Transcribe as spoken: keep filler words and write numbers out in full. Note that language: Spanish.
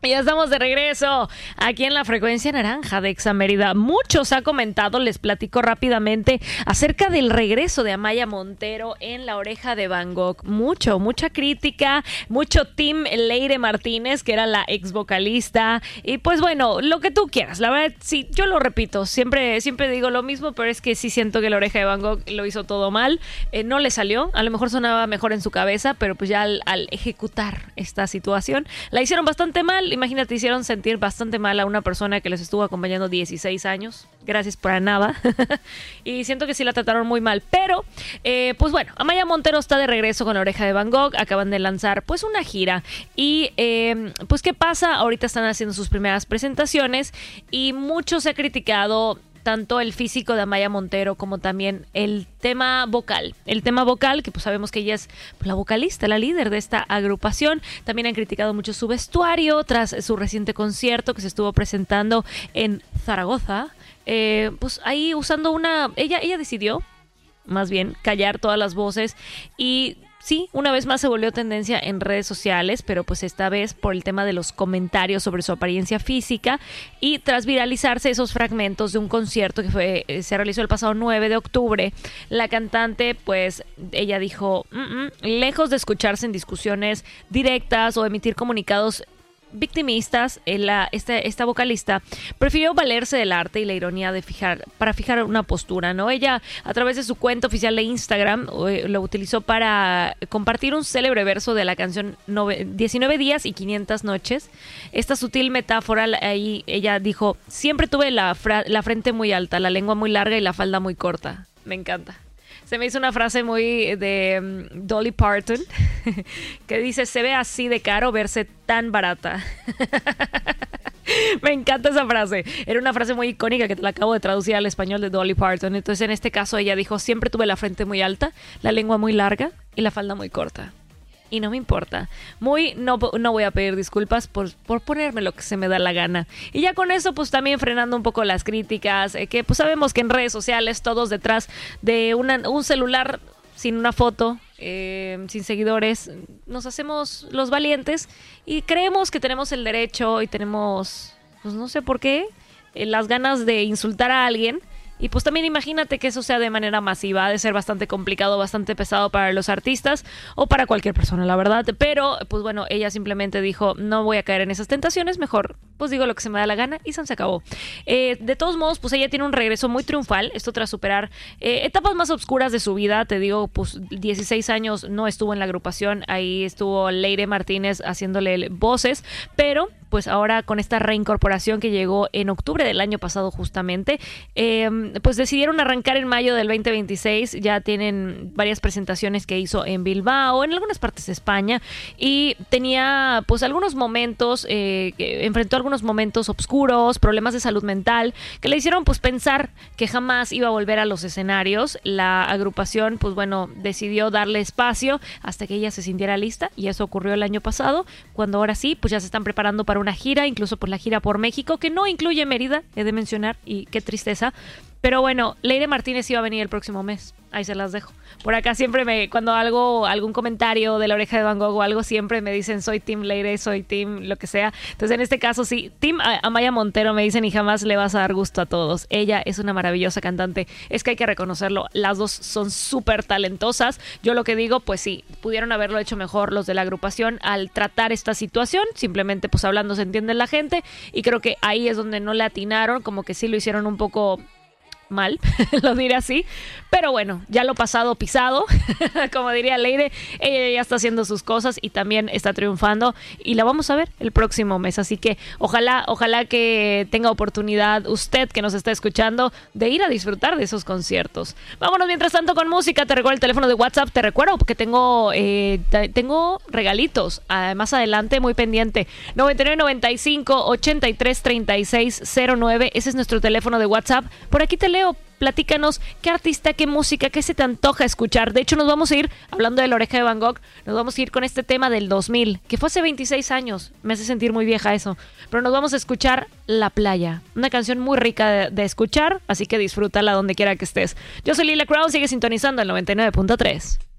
Ya estamos de regreso aquí en la frecuencia naranja de Exa Mérida. Muchos ha comentado, les platico rápidamente acerca del regreso de Amaya Montero en La Oreja de Van Gogh. Mucho, mucha crítica, mucho team Leire Martínez, que era la ex vocalista. Y pues bueno, lo que tú quieras. La verdad, sí, yo lo repito, siempre, siempre digo lo mismo, pero es que sí siento que La Oreja de Van Gogh lo hizo todo mal. Eh, no le salió, a lo mejor sonaba mejor en su cabeza, pero pues ya al, al ejecutar esta situación, la hicieron bastante mal. Imagínate, hicieron sentir bastante mal a una persona que les estuvo acompañando dieciséis años. Gracias por nada. Y siento que sí la trataron muy mal. Pero, eh, pues bueno, Amaya Montero está de regreso con La Oreja de Van Gogh. Acaban de lanzar pues una gira. Y eh, pues ¿qué pasa? Ahorita están haciendo sus primeras presentaciones. Y mucho se ha criticado tanto el físico de Amaya Montero como también el tema vocal. El tema vocal, que pues sabemos que ella es la vocalista, la líder de esta agrupación. También han criticado mucho su vestuario tras su reciente concierto que se estuvo presentando en Zaragoza. Eh, pues ahí usando una... Ella, ella decidió, más bien, callar todas las voces y... Sí, una vez más se volvió tendencia en redes sociales, pero pues esta vez por el tema de los comentarios sobre su apariencia física y tras viralizarse esos fragmentos de un concierto que fue se realizó el pasado nueve de octubre, la cantante pues ella dijo, mm-mm, lejos de escucharse en discusiones directas o emitir comunicados victimistas, la, esta, esta vocalista prefirió valerse del arte y la ironía de fijar para fijar una postura, ¿no? Ella, a través de su cuenta oficial de Instagram, lo utilizó para compartir un célebre verso de la canción diecinueve días y quinientas noches. Esta sutil metáfora, ahí ella dijo, siempre tuve la, fra- la frente muy alta, la lengua muy larga y la falda muy corta. Me encanta. Se me hizo una frase muy de um, Dolly Parton que dice, se ve así de caro verse tan barata. Me encanta esa frase. Era una frase muy icónica que te la acabo de traducir al español de Dolly Parton. Entonces en este caso ella dijo, siempre tuve la frente muy alta, la lengua muy larga y la falda muy corta. Y no me importa. Muy, no, no voy a pedir disculpas por, por ponerme lo que se me da la gana. Y ya con eso, pues también frenando un poco las críticas, eh, que pues sabemos que en redes sociales todos detrás de una, un celular sin una foto, eh, sin seguidores, nos hacemos los valientes y creemos que tenemos el derecho y tenemos, pues no sé por qué, eh, las ganas de insultar a alguien. Y pues también imagínate que eso sea de manera masiva, ha de ser bastante complicado, bastante pesado para los artistas o para cualquier persona, la verdad. Pero, pues bueno, ella simplemente dijo, no voy a caer en esas tentaciones, mejor pues digo lo que se me da la gana y se acabó. Eh, de todos modos, pues ella tiene un regreso muy triunfal, esto tras superar eh, etapas más oscuras de su vida. Te digo, pues dieciséis años no estuvo en la agrupación, ahí estuvo Leire Martínez haciéndole voces, pero pues ahora con esta reincorporación que llegó en octubre del año pasado justamente, eh, pues decidieron arrancar en mayo del veinte veintiséis, ya tienen varias presentaciones que hizo en Bilbao, en algunas partes de España, y tenía pues algunos momentos, eh, que enfrentó algunos momentos oscuros, problemas de salud mental, que le hicieron pues pensar que jamás iba a volver a los escenarios. La agrupación pues bueno, decidió darle espacio hasta que ella se sintiera lista, y eso ocurrió el año pasado, cuando ahora sí, pues ya se están preparando para una gira, incluso por la gira por México, que no incluye Mérida, he de mencionar, y qué tristeza. Pero bueno, Leire Martínez iba a venir el próximo mes. Ahí se las dejo. Por acá siempre me, cuando algo, algún comentario de La Oreja de Van Gogh o algo, siempre me dicen soy Team Leire, soy Team lo que sea. Entonces en este caso sí, Team Amaya Montero me dicen, y jamás le vas a dar gusto a todos. Ella es una maravillosa cantante. Es que hay que reconocerlo. Las dos son súper talentosas. Yo lo que digo, pues sí, pudieron haberlo hecho mejor los de la agrupación al tratar esta situación. Simplemente pues hablando se entiende la gente. Y creo que ahí es donde no le atinaron. Como que sí lo hicieron un poco mal, lo diré así, pero bueno, ya lo pasado pisado, como diría Leire, ella ya está haciendo sus cosas y también está triunfando, y la vamos a ver el próximo mes, así que ojalá, ojalá que tenga oportunidad usted que nos está escuchando de ir a disfrutar de esos conciertos. Vámonos mientras tanto con música. Te recuerdo el teléfono de WhatsApp, te recuerdo porque tengo eh, t- tengo regalitos ah, más adelante, muy pendiente. noventa y nueve noventa y cinco ochenta y tres treinta y seis cero nueve, ese es nuestro teléfono de WhatsApp. Por aquí te leo. Platícanos qué artista, qué música, qué se te antoja escuchar. De hecho, nos vamos a ir, hablando de La Oreja de Van Gogh, nos vamos a ir con este tema del dos mil, que fue hace veintiséis años. Me hace sentir muy vieja eso. Pero nos vamos a escuchar La Playa, una canción muy rica de, de escuchar, así que disfrútala donde quiera que estés. Yo soy Lila Crown, sigue sintonizando el noventa y nueve punto tres.